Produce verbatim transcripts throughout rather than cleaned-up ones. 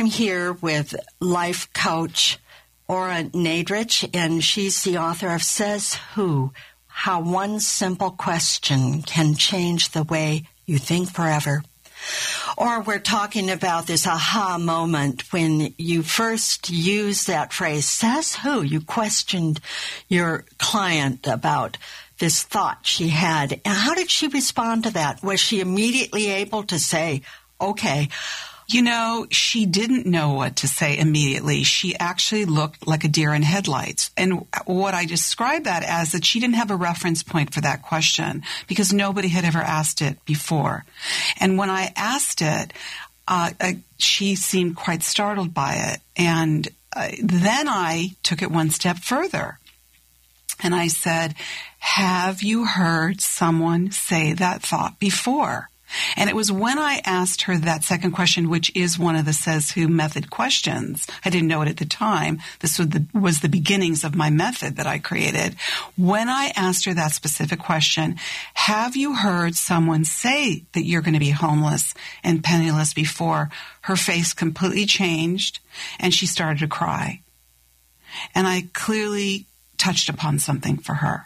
I'm here with life coach Ora Nadrich, and she's the author of Says Who, How One Simple Question Can Change the Way You Think Forever. Or we're talking about this aha moment when you first used that phrase, says who? You questioned your client about this thought she had. And how did she respond to that? Was she immediately able to say, okay? You know, she didn't know what to say immediately. She actually looked like a deer in headlights. And what I describe that as that she didn't have a reference point for that question because nobody had ever asked it before. And when I asked it, uh, uh, she seemed quite startled by it. And uh, then I took it one step further. And I said, have you heard someone say that thought before? And it was when I asked her that second question, which is one of the Says Who method questions. I didn't know it at the time. This was the, was the beginnings of my method that I created. When I asked her that specific question, have you heard someone say that you're going to be homeless and penniless before? Her face completely changed and she started to cry. And I clearly touched upon something for her.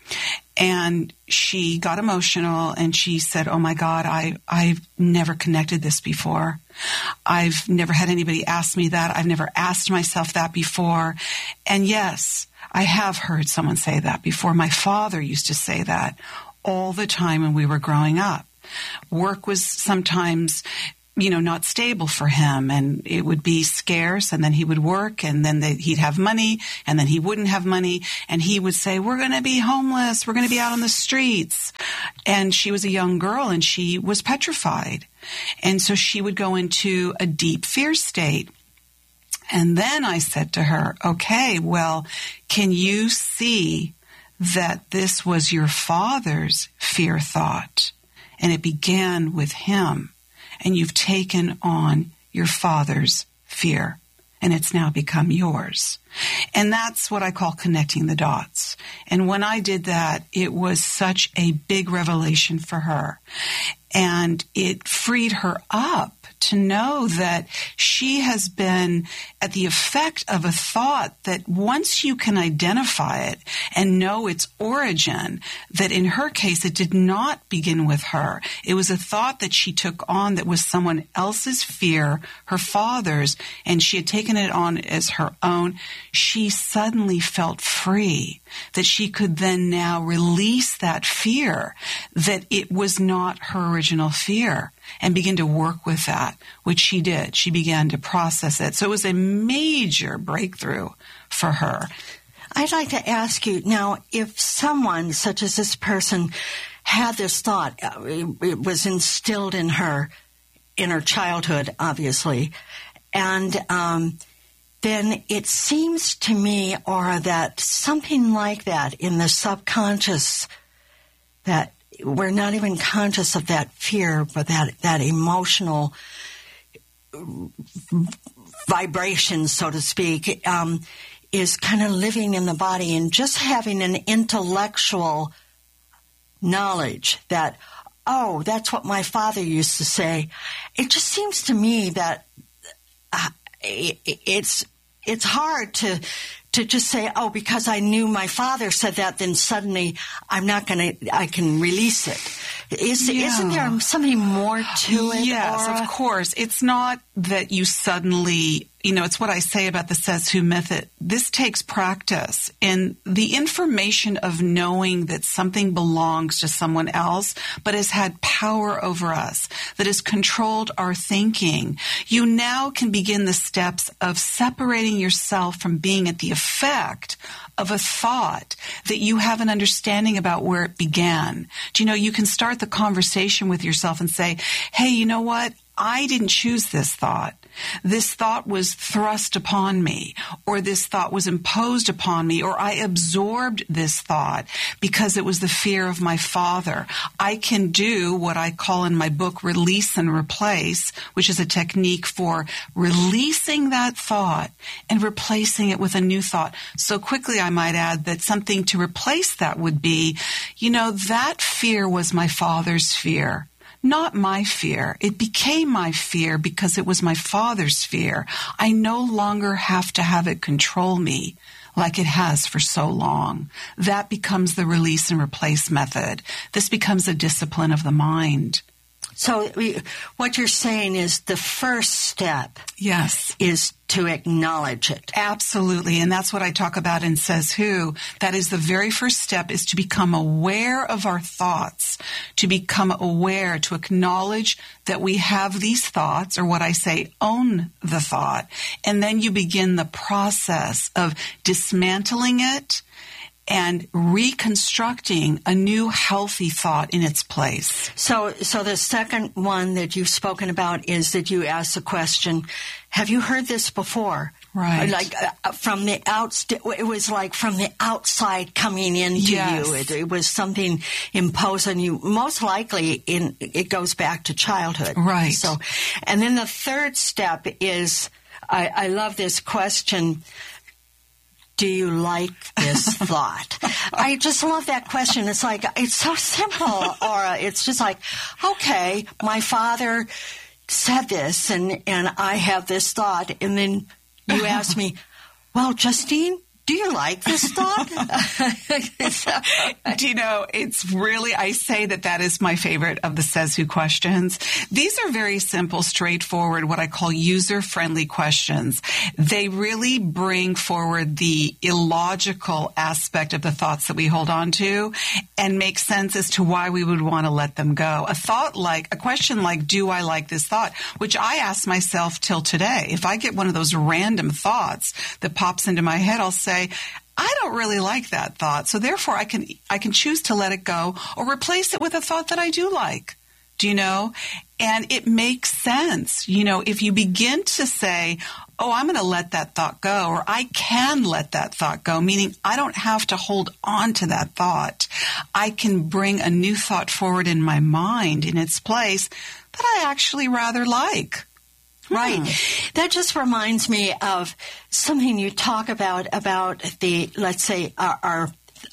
And she got emotional and she said, oh my God, I, I've never connected this before. I've never had anybody ask me that. I've never asked myself that before. And yes, I have heard someone say that before. My father used to say that all the time when we were growing up. Work was sometimes, you know, not stable for him, and it would be scarce, and then he would work, and then they, he'd have money, and then he wouldn't have money, and he would say, we're going to be homeless, we're going to be out on the streets. And she was a young girl, and she was petrified. And so she would go into a deep fear state. And then I said to her, okay, well, can you see that this was your father's fear thought? And it began with him. And you've taken on your father's fear, and it's now become yours. And that's what I call connecting the dots. And when I did that, it was such a big revelation for her. And it freed her up to know that she has been at the effect of a thought that once you can identify it and know its origin, that in her case, it did not begin with her. It was a thought that she took on that was someone else's fear, her father's, and she had taken it on as her own. She suddenly felt free, that she could then now release that fear, that it was not her original fear, and begin to work with that, which she did. She began to process it. So it was a major breakthrough for her. I'd like to ask you now, if someone such as this person had this thought, it was instilled in her, in her childhood, obviously, and um, then it seems to me, Ora, that something like that in the subconscious, that we're not even conscious of that fear, but that, that emotional vibration, so to speak, um, is kind of living in the body, and just having an intellectual knowledge that, oh, that's what my father used to say. It just seems to me that uh, it, it's it's hard to to just say, oh, because I knew my father said that, then suddenly I'm not going to, I can release it. Is, yeah. Isn't there something more to it? Yes, Ora? Of course. It's not that you suddenly, you know, it's what I say about the Says Who method. This takes practice. And the information of knowing that something belongs to someone else, but has had power over us, that has controlled our thinking. You now can begin the steps of separating yourself from being at the effect of a thought, that you have an understanding about where it began. Do you know, you can start the conversation with yourself and say, hey, you know what? I didn't choose this thought. This thought was thrust upon me, or this thought was imposed upon me, or I absorbed this thought because it was the fear of my father. I can do what I call in my book release and replace, which is a technique for releasing that thought and replacing it with a new thought. So quickly, I might add that something to replace that would be, you know, that fear was my father's fear. not my fear. It became my fear because it was my Father's fear. I no longer have to have it control me like it has for so long. That becomes the release and replace method. This becomes a discipline of the mind. So we, what you're saying is the first step yes. is to acknowledge it. Absolutely. And that's what I talk about in Says Who. That is the very first step, is to become aware of our thoughts, to become aware, to acknowledge that we have these thoughts, or what I say, own the thought. And then you begin the process of dismantling it and reconstructing a new healthy thought in its place. So so the second one that you've spoken about is that you ask the question, have you heard this before? Right. Like uh, from the out, it was like from the outside coming into yes. you. It, it was something imposed on you. Most likely in, it goes back to childhood. Right. So, and then the third step is, I, I love this question, do you like this thought? I just love that question. It's like, it's so simple, Aura. It's just like, okay, my father said this, and, and I have this thought. And then you ask me, well, Justine, do you like this thought? Do you know, it's really, I say that that is my favorite of the Says Who questions. These are very simple, straightforward, what I call user-friendly questions. They really bring forward the illogical aspect of the thoughts that we hold on to and make sense as to why we would want to let them go. A thought like, a question like, do I like this thought? Which I ask myself till today. If I get one of those random thoughts that pops into my head, I'll say, I don't really like that thought, so therefore I can I can choose to let it go or replace it with a thought that I do like. Do you know? And it makes sense. You know, if you begin to say, oh, I'm going to let that thought go, or I can let that thought go, meaning I don't have to hold on to that thought. I can bring a new thought forward in my mind in its place that I actually rather like. Right. Hmm. That just reminds me of something you talk about, about the, let's say, our, our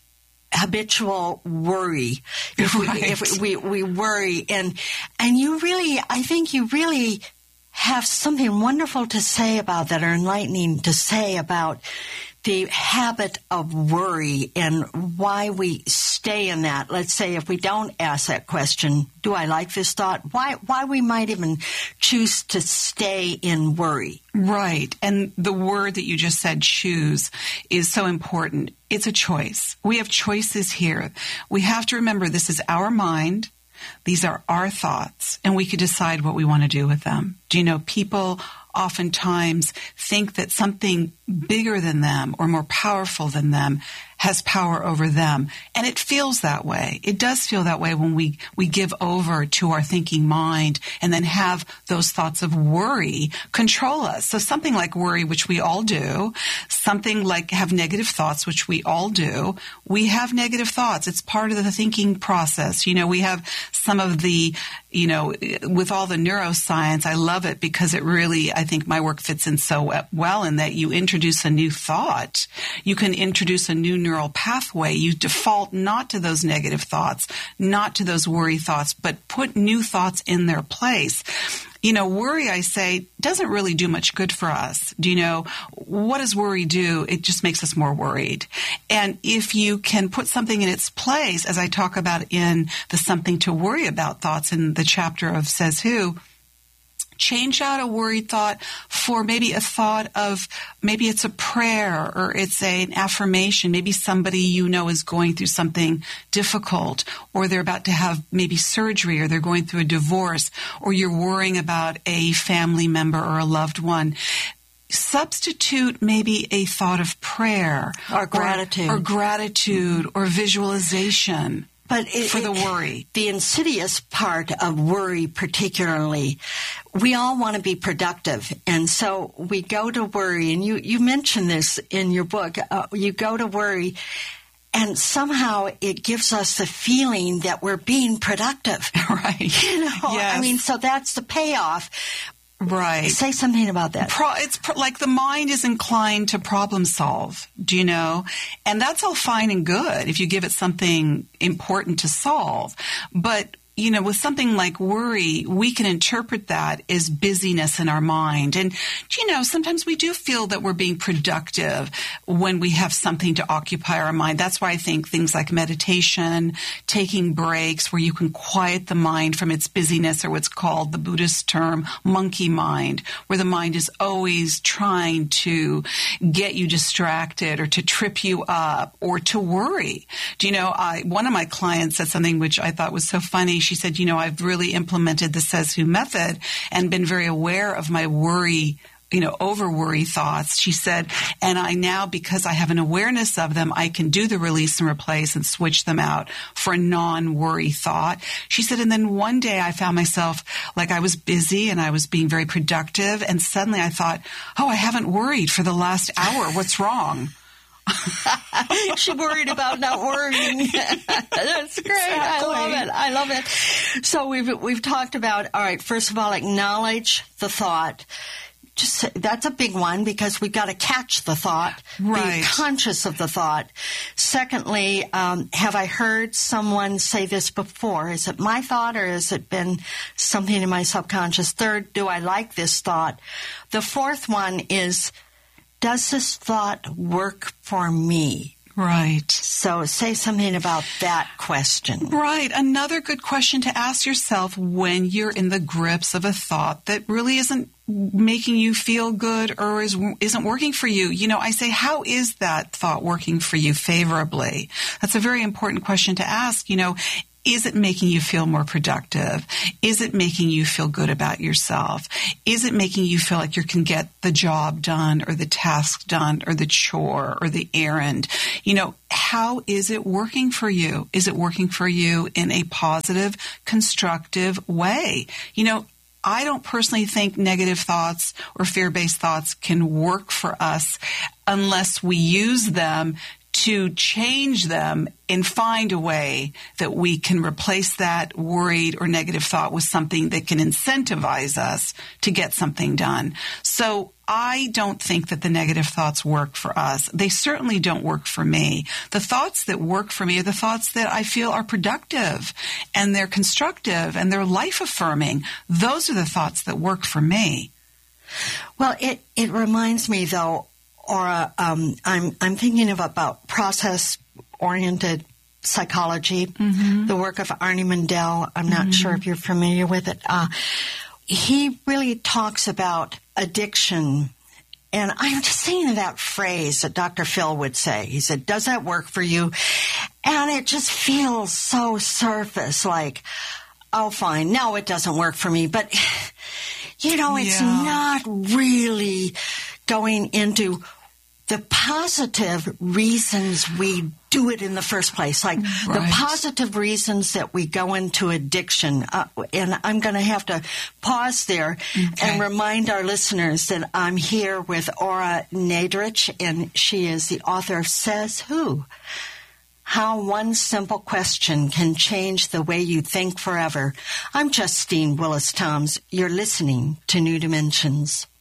habitual worry. If we, right. if we, we worry, and, and you really, I think you really have something wonderful to say about that, or enlightening to say about the habit of worry and why we stay in that. Let's say if we don't ask that question, do I like this thought? Why why we might even choose to stay in worry. Right. And the word that you just said, choose, is so important. It's a choice. We have choices here. We have to remember this is our mind. These are our thoughts, and we could decide what we want to do with them. Do you know, people oftentimes think that something bigger than them or more powerful than them has power over them. And it feels that way. It does feel that way when we, we give over to our thinking mind and then have those thoughts of worry control us. So something like worry, which we all do, something like have negative thoughts, which we all do. We have negative thoughts. It's part of the thinking process. You know, we have some of the, you know, with all the neuroscience, I love it because it really, I think my work fits in so well in that you introduce a new thought. You can introduce a new neural pathway. You default not to those negative thoughts, not to those worry thoughts, but put new thoughts in their place. You know, worry, I say, doesn't really do much good for us. Do you know, what does worry do? It just makes us more worried. And if you can put something in its place, as I talk about in the Something to Worry About thoughts in the chapter of Says Who, change out a worried thought for maybe a thought of, maybe it's a prayer or it's a, an affirmation. Maybe somebody you know is going through something difficult, or they're about to have maybe surgery, or they're going through a divorce, or you're worrying about a family member or a loved one. Substitute maybe a thought of prayer or gratitude or, or gratitude or visualization. But it, for the worry. The insidious part of worry particularly, we all want to be productive. And so we go to worry, and you, you mentioned this in your book, uh, you go to worry, and somehow it gives us the feeling that we're being productive. Right. You know, yes. I mean, so that's the payoff. Right. Say something about that. Pro, it's pro, like the mind is inclined to problem solve, do you know? And that's all fine and good if you give it something important to solve. But you know, with something like worry, we can interpret that as busyness in our mind. And, you know, sometimes we do feel that we're being productive when we have something to occupy our mind. That's why I think things like meditation, taking breaks where you can quiet the mind from its busyness, or what's called the Buddhist term monkey mind, where the mind is always trying to get you distracted or to trip you up or to worry. Do you know, I, one of my clients said something which I thought was so funny. She said, you know, I've really implemented the Says Who method and been very aware of my worry, you know, over worry thoughts. She said, and I now, because I have an awareness of them, I can do the release and replace and switch them out for a non-worry thought. She said, and then one day I found myself like I was busy and I was being very productive. And suddenly I thought, oh, I haven't worried for the last hour. What's wrong? She worried about not worrying. That's great. Exactly. I love it. I love it. So we've we've talked about, all right, first of all, acknowledge the thought. Just that's a big one, because we've got to catch the thought, right. Be conscious of the thought. Secondly, um, have I heard someone say this before? Is it my thought, or has it been something in my subconscious? Third, do I like this thought? The fourth one is, does this thought work for me? Right. So say something about that question. Right. Another good question to ask yourself when you're in the grips of a thought that really isn't making you feel good or is, isn't working for you. You know, I say, how is that thought working for you favorably? That's a very important question to ask. You know, is it making you feel more productive? Is it making you feel good about yourself? Is it making you feel like you can get the job done or the task done or the chore or the errand? You know, how is it working for you? Is it working for you in a positive, constructive way? You know, I don't personally think negative thoughts or fear-based thoughts can work for us unless we use them to change them and find a way that we can replace that worried or negative thought with something that can incentivize us to get something done. So I don't think that the negative thoughts work for us. They certainly don't work for me. The thoughts that work for me are the thoughts that I feel are productive and they're constructive and they're life-affirming. Those are the thoughts that work for me. Well, it, it reminds me, though, Ora, um, I'm I'm thinking of about process-oriented psychology, mm-hmm. the work of Arnie Mandel. I'm not mm-hmm. sure if you're familiar with it. Uh, he really talks about addiction. And I'm just saying that phrase that Doctor Phil would say. He said, does that work for you? And it just feels so surface, like, oh, fine, no, it doesn't work for me. But, you know, it's yeah. not really going into the positive reasons we do it in the first place, like right. the positive reasons that we go into addiction. Uh, and I'm going to have to pause there okay. and remind our listeners that I'm here with Ora Nadrich, and she is the author of Says Who? How One Simple Question Can Change the Way You Think Forever. I'm Justine Willis-Toms. You're listening to New Dimensions.